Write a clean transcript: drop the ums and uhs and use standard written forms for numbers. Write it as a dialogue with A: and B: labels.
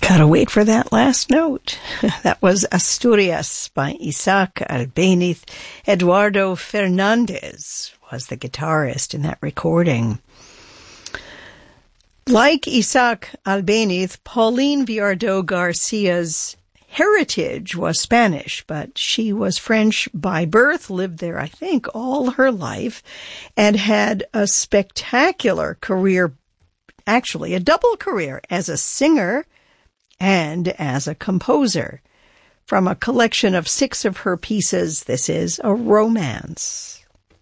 A: Gotta wait for that last note. That was Asturias by Isaac Albéniz. Eduardo Fernandez was the guitarist in that recording. Like Isaac Albéniz, Pauline Viardot Garcia's heritage was Spanish, but she was French by birth, lived there, I think, all her life, and had a spectacular career, actually a double career, as a singer and as a composer. From a collection of 6 of her pieces, this is A Romance.